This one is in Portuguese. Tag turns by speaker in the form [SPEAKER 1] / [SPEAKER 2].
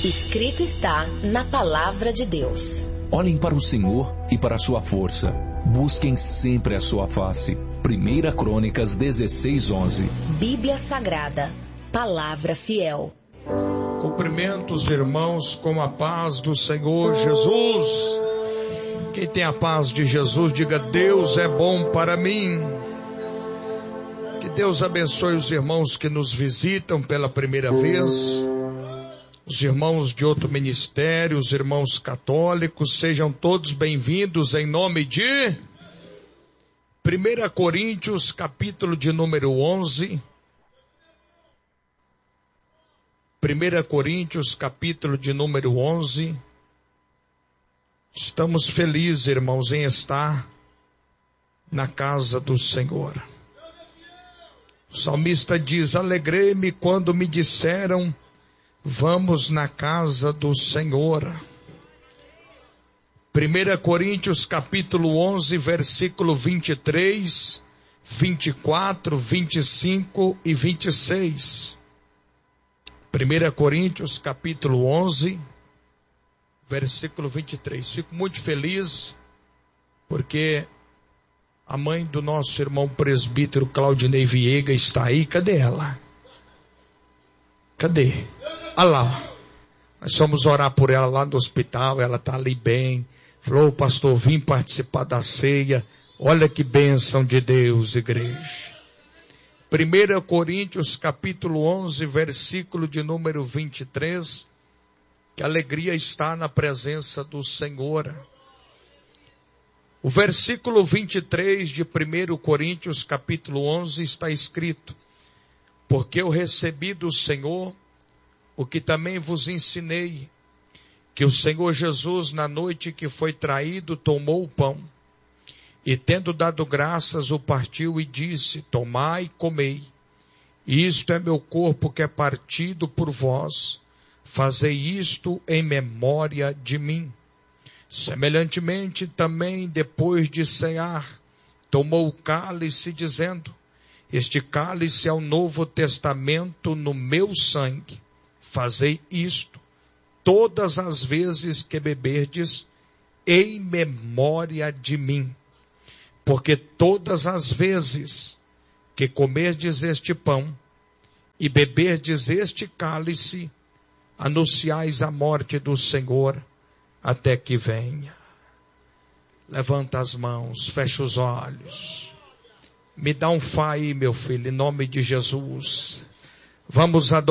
[SPEAKER 1] Escrito está na Palavra de Deus.
[SPEAKER 2] Olhem para o Senhor e para a sua força. Busquem sempre a sua face. 1 Crônicas 16:11.
[SPEAKER 1] Bíblia Sagrada. Palavra fiel.
[SPEAKER 3] Cumprimento os irmãos com a paz do Senhor Jesus. Quem tem a paz de Jesus, diga: Deus é bom para mim. Que Deus abençoe os irmãos que nos visitam pela primeira vez. Os irmãos de outro ministério, os irmãos católicos, sejam todos bem-vindos em nome de 1 Coríntios, capítulo de número 11. 1 Coríntios, capítulo de número 11. Estamos felizes, irmãos, em estar na casa do Senhor. O salmista diz: alegrei-me quando me disseram, vamos na casa do Senhor. 1 Coríntios capítulo 11, versículo 23, 24, 25 e 26. 1 Coríntios capítulo 11, versículo 23. Fico muito feliz porque a mãe do nosso irmão presbítero Claudinei Viega está aí. Cadê ela? Cadê? Olha lá, nós fomos orar por ela lá no hospital, ela está ali bem. Falou: pastor, vim participar da ceia. Olha que bênção de Deus, igreja. 1 Coríntios capítulo 11, versículo de número 23. Que alegria está na presença do Senhor. O versículo 23 de 1 Coríntios capítulo 11 está escrito: porque eu recebi do Senhor o que também vos ensinei, que o Senhor Jesus, na noite que foi traído, tomou o pão, e tendo dado graças, o partiu e disse: tomai e comei, isto é meu corpo que é partido por vós, fazei isto em memória de mim. Semelhantemente também, depois de cear, tomou o cálice, dizendo: este cálice é o novo testamento no meu sangue. Fazei isto todas as vezes que beberdes em memória de mim. Porque todas as vezes que comerdes este pão e beberdes este cálice, anunciais a morte do Senhor até que venha. Levanta as mãos, fecha os olhos. Me dá um fá aí, meu filho, em nome de Jesus. Vamos adorar.